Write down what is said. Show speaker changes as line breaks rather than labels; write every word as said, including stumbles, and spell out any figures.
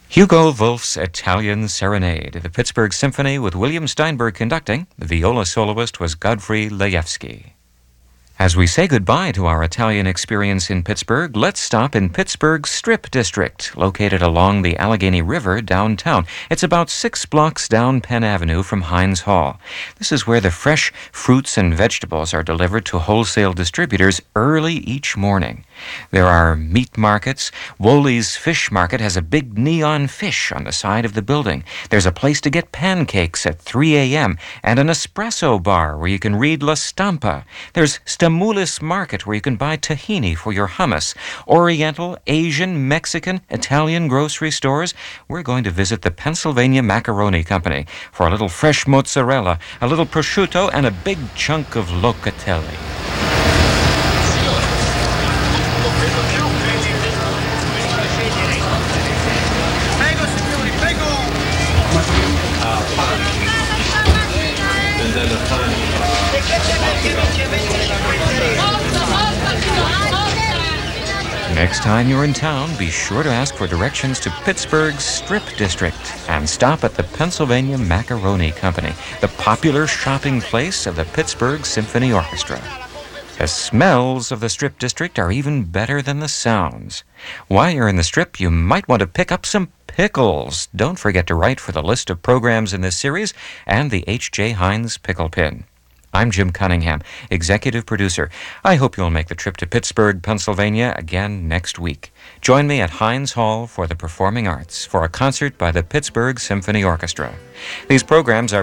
Hugo Wolf's Italian Serenade, the Pittsburgh Symphony with William Steinberg conducting. The viola soloist was Godfrey Laevsky. As we say goodbye to our Italian experience in Pittsburgh, let's stop in Pittsburgh's Strip District, located along the Allegheny River downtown. It's about six blocks down Penn Avenue from Heinz Hall. This is where the fresh fruits and vegetables are delivered to wholesale distributors early each morning. There are meat markets. Woley's Fish Market has a big neon fish on the side of the building. There's a place to get pancakes at three a.m. and an espresso bar where you can read La Stampa. There's Stamoulis Market where you can buy tahini for your hummus. Oriental, Asian, Mexican, Italian grocery stores. We're going to visit the Pennsylvania Macaroni Company for a little fresh mozzarella, a little prosciutto, and a big chunk of locatelli. Next time you're in town, be sure to ask for directions to Pittsburgh's Strip District and stop at the Pennsylvania Macaroni Company, the popular shopping place of the Pittsburgh Symphony Orchestra. The smells of the Strip District are even better than the sounds. While you're in the Strip, you might want to pick up some pickles. Don't forget to write for the list of programs in this series and the H J. Heinz Pickle Pin. I'm Jim Cunningham, executive producer. I hope you'll make the trip to Pittsburgh, Pennsylvania again next week. Join me at Heinz Hall for the Performing Arts for a concert by the Pittsburgh Symphony Orchestra. These programs are